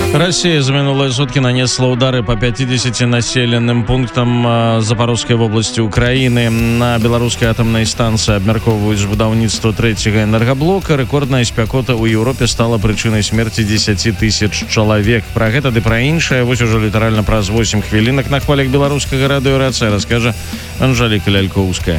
Россия за минулые сутки нанесла удары по 50 населенным пунктам Запорожской области Украины. На беларускай атамнай станцыі абмяркоўваюць будаўніцтва трэцяга энергаблока. Рэкордная спякота ў Еўропе стала прычынай смерці 10 тысяч чалавек. Пра гэта ды пра іншае вось ужо літаральна праз 8 хвілінак на хвалях беларускага радыё РАЦ раскажа Анжэліка Лялькоўская.